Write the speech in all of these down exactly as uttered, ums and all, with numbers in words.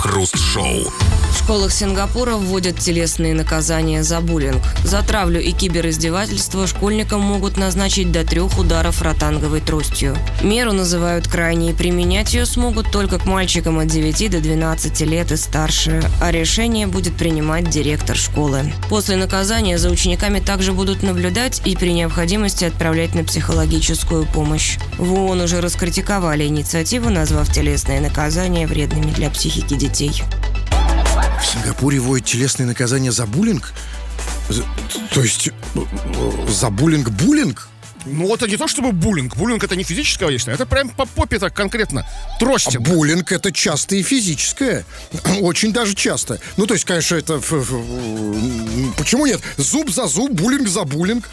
Крust-шоу. В школах Сингапура вводят телесные наказания за буллинг. За травлю и кибериздевательство школьникам могут назначить до трех ударов ротанговой тростью. Меру называют крайней, применять ее смогут только к мальчикам от девяти до двенадцати лет и старше, а решение будет принимать директор школы. После наказания за учениками также будут наблюдать и при необходимости отправлять на психологическую помощь. В ООН уже раскритиковали инициативу, назвав телесные наказания вредными для психики детей. В Сингапуре вводят телесные наказания за буллинг? За- То есть за буллинг-буллинг? Ну, это не то чтобы буллинг. Буллинг — это не физическое воздействие. Это прям по попе так конкретно. Тростью. А буллинг — это часто и физическое. Очень даже часто. Ну, то есть, конечно, это... ф- ф- м, Почему нет? Зуб за зуб, буллинг за буллинг.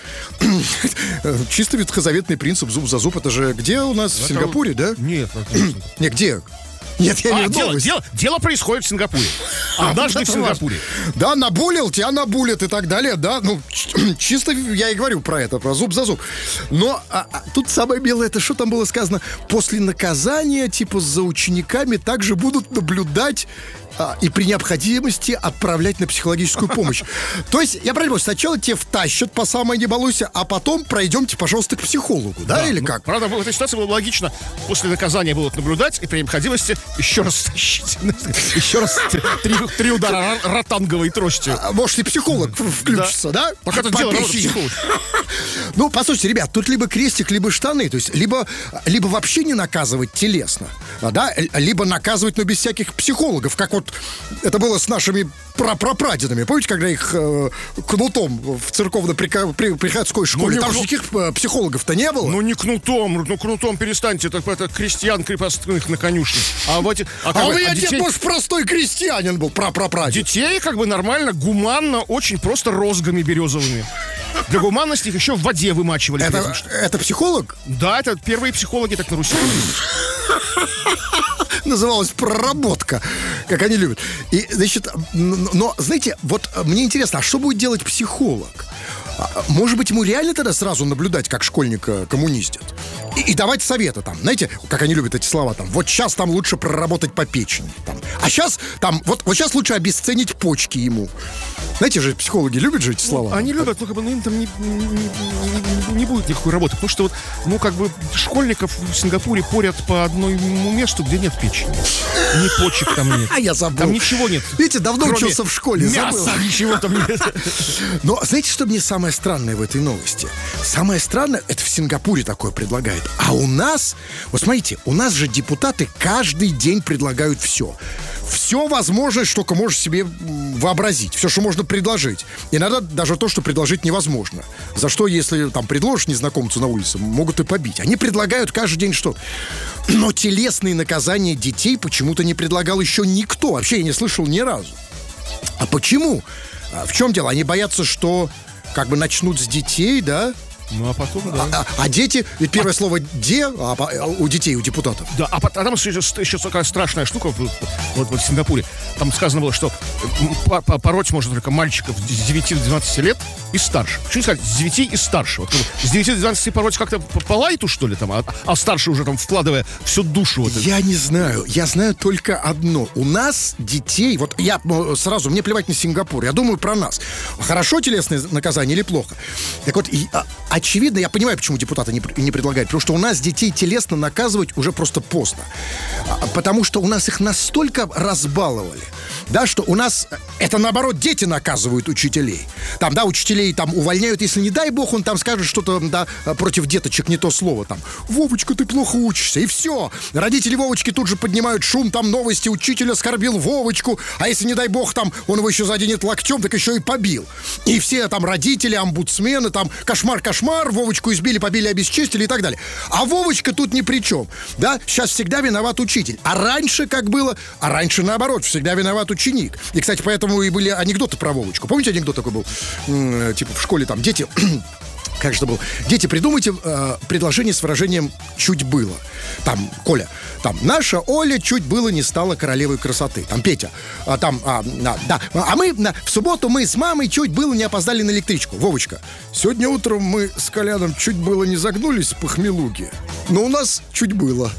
Чисто ветхозаветный принцип зуб за зуб. Это же где у нас? В Сингапуре, да? Нет, отлично. Не, где? Нет, я А, не дело, новость. дело, дело происходит в Сингапуре. Однажды вот в это важно. Сингапуре. Да, набулил, тебя набулят и так далее, да. Ну, ч- чисто я и говорю про это, про зуб за зуб. Но а, а, тут самое белое, это что там было сказано? После наказания, типа, за учениками также будут наблюдать а, и при необходимости отправлять на психологическую помощь. То есть, я правильно понимаю, сначала тебе втащат по самой не балуйся, а потом пройдемте, пожалуйста, к психологу, да, или ну, как? Правда, в этой ситуации было логично. После наказания будут наблюдать и при необходимости еще раз тащить. Еще раз три, три удара ро- ротанговой тростью. А, Может, и психолог в- включится, да? Пока это дело, Попищи. психолог. Ну, послушайте, ребят, тут либо крестик, либо штаны. То есть, либо, либо вообще не наказывать телесно, а, да, л- либо наказывать, но без всяких психологов, как вот это было с нашими прапрапрадедами. Помните, когда их э, кнутом в церковно-приходской школе? не Там же кну- никаких э, психологов-то не было. Ну не кнутом, ну кнутом перестаньте, это, это крестьян крепостных на конюшне. А, в эти, а, как а бы, у меня а дед, детей, может, простой крестьянин был, прапрапрадед. детей как бы нормально, гуманно, очень просто розгами березовыми. Для гуманности их еще в воде вымачивали. при этом, Это, что- это психолог? Да, это первые психологи так на Руси. Называлась проработка, как они любят. И, значит, н- но, знаете, вот мне интересно, а что будет делать психолог? А, Может быть, ему реально тогда сразу наблюдать, как школьника коммунистят? И, и давать советы там, знаете, как они любят эти слова там. Вот сейчас там лучше проработать по печени. Там. А сейчас там, вот, вот сейчас лучше обесценить почки ему. Знаете же, психологи любят же эти слова. Они любят, ну как бы, ну им там не, не- не- не- не будет никакой работы. Потому что вот, ну как бы, школьников в Сингапуре порят по одному месту, где нет печени. Ни почек там нет. А я забыл. Там ничего нет. Видите, давно Кроме учился в школе, забыл. мяса, ничего там нет. Но знаете, что мне самое странное в этой новости? Самое странное, это в Сингапуре такое предлагают. А у нас, вот смотрите, у нас же депутаты каждый день предлагают все. Все возможное, что только можешь себе м, вообразить. Все, что можно предложить. Иногда даже то, что предложить невозможно. За что, если там предложишь незнакомцу на улице, могут и побить. Они предлагают каждый день что-то. Но телесные наказания детей почему-то не предлагал еще никто. Вообще я не слышал ни разу. А почему? А в чем дело? Они боятся, что как бы начнут с детей, да? Ну а потом, да. А, а дети, ведь первое слово «де» а, по- у детей, у депутатов. Да, а потом еще, еще такая страшная штука вот, вот в Сингапуре. Там сказано было, что м, по- по- пороть можно только мальчиков с девяти до двенадцати лет и старше. Почему не сказать с девяти и старше? Вот, как бы с девяти до двенадцати пороть как-то по, по лайту, что ли, там, а, а старше уже там вкладывая всю душу. Вот, это. Я не знаю, я знаю только одно. У нас детей, вот я ну, сразу, мне плевать на Сингапур, я думаю про нас. Хорошо телесное наказание или плохо? Так вот, и, а, очевидно, я понимаю, почему депутаты не, не предлагают, потому что у нас детей телесно наказывать уже просто поздно. А, Потому что у нас их настолько разбаловали, да, что у нас, это наоборот, дети наказывают учителей. Там, да, учителей там увольняют, если не дай бог, он там скажет что-то, да, против деточек, не то слово, там, Вовочка, ты плохо учишься, и все. Родители Вовочки тут же поднимают шум, там, новости, учитель оскорбил Вовочку, а если, не дай бог, там, он его еще заденет локтем, так еще и побил. И все там родители, омбудсмены, там, кошмар-кошмар, Вовочку избили, побили, обесчестили и так далее. А Вовочка тут ни при чем, да, сейчас всегда виноват учитель. А раньше как было? А раньше наоборот, всегда виноват ученик. И, кстати, поэтому и были анекдоты про Вовочку. Помните, анекдот такой был? М, Типа в школе там дети... Как же это было? Дети, придумайте э, предложение с выражением «чуть было». Там, Коля, там, наша Оля чуть было не стала королевой красоты. Там, Петя, а, там, а, а, да. А мы, на, в субботу мы с мамой чуть было не опоздали на электричку. Вовочка, сегодня утром мы с Коляном чуть было не загнулись с похмелуги. Но у нас чуть было.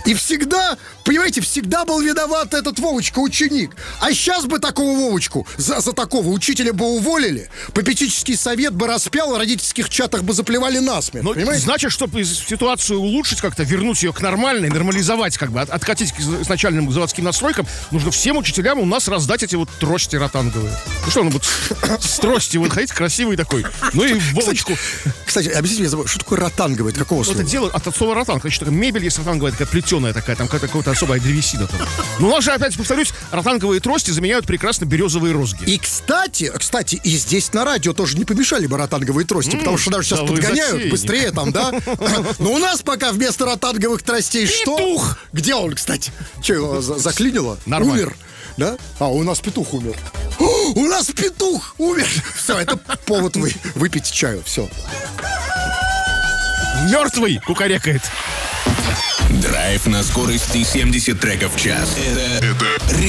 И всегда, понимаете, всегда был виноват этот Вовочка, ученик. А сейчас бы такого Вовочку, за, за такого учителя бы уволили, попечительский совет бы распял, в родительских чатах бы заплевали насмерть, Ну, понимаете? значит, чтобы ситуацию улучшить, как-то вернуть ее к нормальной, нормализовать, как бы, от- откатить к изначальным заводским настройкам, нужно всем учителям у нас раздать эти вот трости ротанговые. Ну что, ну вот с трости вот ходить красивый такой. Ну и Вовочку. Кстати, объясните мне, что такое ротанговый, от какого Вот слова? это дело от слова ротанг. Значит, такая мебель есть ротанговая, такая плетеная такая, там какая-то, какая-то особая древесина. Там. Но у нас же, опять повторюсь, ротанговые трости заменяют прекрасно березовые розги. И, кстати, кстати, и здесь на радио тоже не помешали бы ротанговые трости, потому что даже сейчас да вы подгоняют затейник. быстрее там, да? Но у нас пока вместо ротанговых тростей что? Петух! Где он, кстати? Че, его за- заклинило? Нормально. Умер? Да? А, у нас петух умер. О, у нас петух умер! Все, это повод вы, выпить чаю, все. Мертвый кукарекает. Драйв на скорости семьдесят треков в час. Это, это